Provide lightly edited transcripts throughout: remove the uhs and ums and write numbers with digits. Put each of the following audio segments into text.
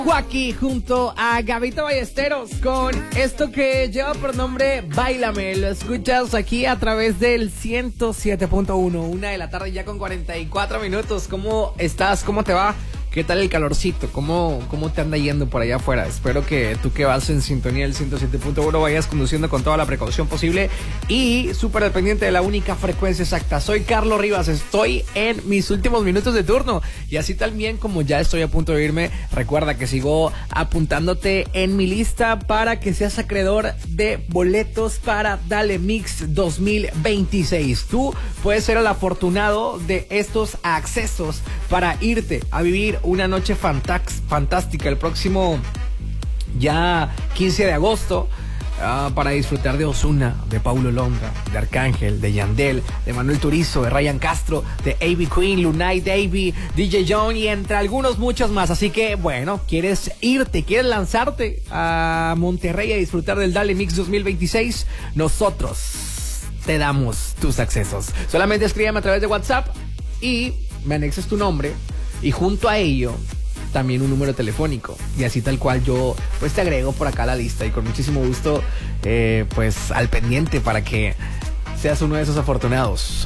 Joaquín junto a Gabito Ballesteros con esto que lleva por nombre Báilame. Lo escuchas aquí a través del 107.1, 1 de la tarde ya con 44 minutos. ¿Cómo estás? ¿Cómo te va? ¿Qué tal el calorcito? ¿Cómo te anda yendo por allá afuera? Espero que tú que vas en sintonía del 107.1 vayas conduciendo con toda la precaución posible y súper dependiente de la única frecuencia exacta. Soy Carlos Rivas, estoy en mis últimos minutos de turno y así también como ya estoy a punto de irme, recuerda que sigo apuntándote en mi lista para que seas acreedor de boletos para Dale Mix 2026. Tú puedes ser el afortunado de estos accesos para irte a vivir una noche fantástica el próximo ya 15 de agosto para disfrutar de Ozuna, de Paulo Londra, de Arcángel, de Yandel, de Manuel Turizo, de Ryan Castro, de A.B. Queen, Lunay Davy, DJ John y entre algunos muchos más. Así que bueno, quieres lanzarte a Monterrey a disfrutar del Dale Mix 2026, nosotros te damos tus accesos. Solamente escríbeme a través de WhatsApp y me anexes tu nombre y junto a ello también un número telefónico y así tal cual yo pues te agrego por acá a la lista y con muchísimo gusto pues al pendiente para que seas uno de esos afortunados.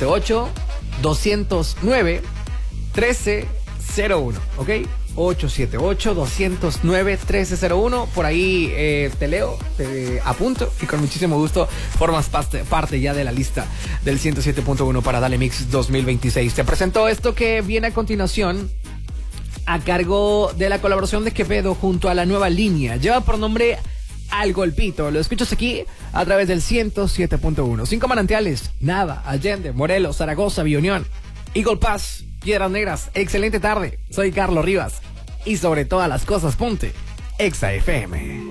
878-209-1301, ¿ok? 878-209-1301. Por ahí te leo, te apunto y con muchísimo gusto formas parte ya de la lista del 107.1 para Dale Mix 2026. Te presento esto que viene a continuación a cargo de la colaboración de Quevedo junto a La Nueva Línea. Lleva por nombre Al Golpito. Lo escuchas aquí a través del 107.1. 5 manantiales: Nava, Allende, Morelos, Zaragoza, Bionión, Eagle Pass, Piedras Negras. Excelente tarde. Soy Carlos Rivas y sobre todas las cosas ponte Exa FM.